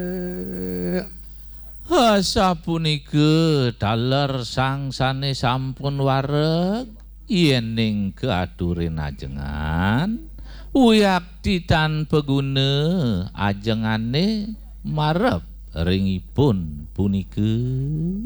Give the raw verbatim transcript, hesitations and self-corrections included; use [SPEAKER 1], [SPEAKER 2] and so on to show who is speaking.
[SPEAKER 1] Sapunika daler sangsane sampun wareg yen ning keaturin ajengan Wiyakti tanpa guna ajengane marep ringipun punika